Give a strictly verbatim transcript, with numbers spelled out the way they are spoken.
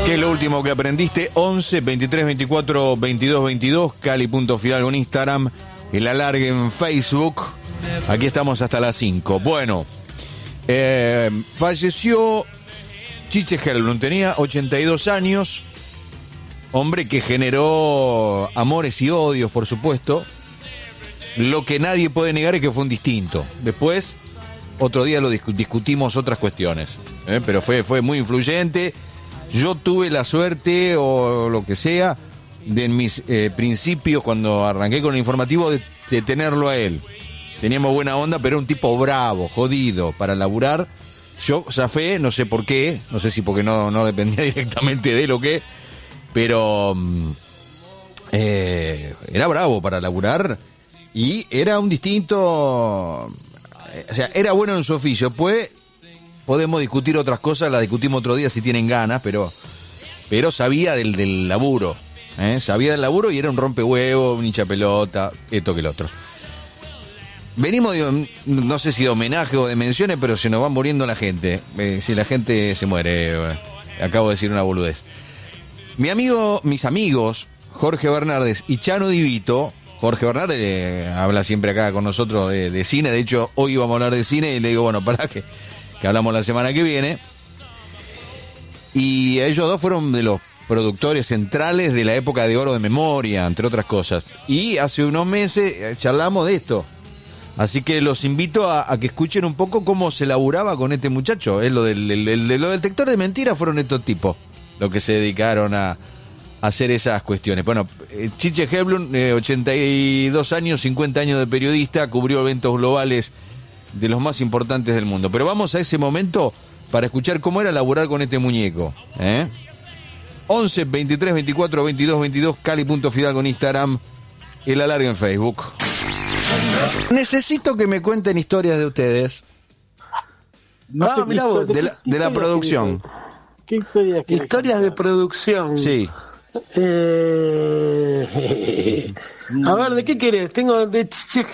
¿Qué es lo último que aprendiste? once, veintitrés, veinticuatro, veintidós, veintidós, Cali.Fidalgo en Instagram, el alargue en Facebook. Aquí estamos hasta las cinco. Bueno, eh, falleció Chiche Helblum, tenía ochenta y dos años, hombre que generó amores y odios, por supuesto. Lo que nadie puede negar es que fue un distinto. Después, otro día lo discu- discutimos otras cuestiones, ¿eh? Pero fue, fue muy influyente. Yo tuve la suerte, o lo que sea, de en mis eh, principios, cuando arranqué con el informativo, de, de tenerlo a él. Teníamos buena onda, pero era un tipo bravo, jodido, para laburar. Yo zafé, no sé por qué, no sé si porque no, no dependía directamente de él o qué, pero eh, era bravo para laburar y era un distinto, o sea, era bueno en su oficio. Pues podemos discutir otras cosas, las discutimos otro día si tienen ganas, pero pero sabía del, del laburo, ¿eh? Sabía del laburo y era un rompehuevo, un hincha pelota, esto que el otro. Venimos, de, no sé si de homenaje o de menciones, pero se nos va muriendo la gente. Eh, si la gente se muere, eh, acabo de decir una boludez. Mi amigo, mis amigos, Jorge Bernardes y Chano Di Vito. Jorge Bernardes eh, habla siempre acá con nosotros de, de cine. De hecho, hoy íbamos a hablar de cine y le digo, bueno, para que, que hablamos la semana que viene. Y ellos dos fueron de los productores centrales de la época de oro de Memoria, entre otras cosas. Y hace unos meses eh, charlamos de esto. Así que los invito a, a que escuchen un poco cómo se laburaba con este muchacho. ¿eh? Lo, del, el, el, lo del detector de mentiras fueron estos tipos los que se dedicaron a, a hacer esas cuestiones. Bueno, eh, Chiche Helblum, eh, ochenta y dos años, cincuenta años de periodista, cubrió eventos globales de los más importantes del mundo. Pero vamos a ese momento para escuchar cómo era laburar con este muñeco. ¿eh? once, veintitrés, veinticuatro, veintidós, veintidós, Cali.Fidalgo en Instagram, el alargue en Facebook. Necesito que me cuenten historias de ustedes. No ah, sé mirá vos, de la, de la producción. ¿Qué historias? Historias de producción. Sí. Eh... A ver, ¿de qué querés? Tengo de Chiche